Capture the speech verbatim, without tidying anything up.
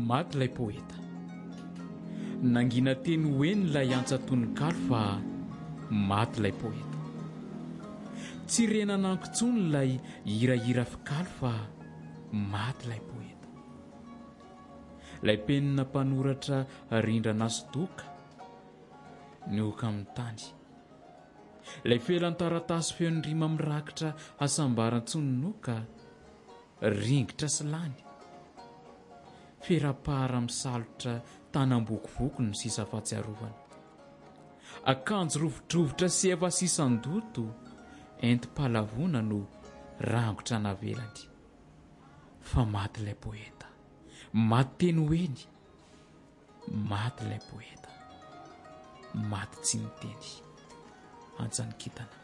maty ilay poeta. Nangina teny hoeny ilay antsatononkalo fa maty ilay poeta. Tsy renanankontsony ilay hirahira fikalo fa maty ilay poeta. Ilay penina mpanoratra Rindrana Sodoka nioka amin'ny tany. Ilay felan-taratasy feno rima mirakitra hasambaran-tsononoka ringitra sy lany. Ferapahara misalotra tanam-bokovoko no sisa fahatsiarovana. Akanjo rovidrovitra sy efa sisan-doto enti-palavona no rangotra navelany. Fa maty ilay poeta. Maty teny hoeny. Maty ilay poeta. Maty tsy niteny. Antsanikitana.